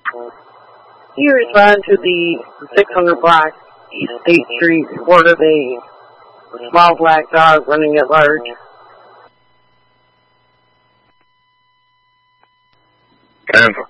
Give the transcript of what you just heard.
You respond to the 600 block East State Street report of a small black dog running at large. Cancel.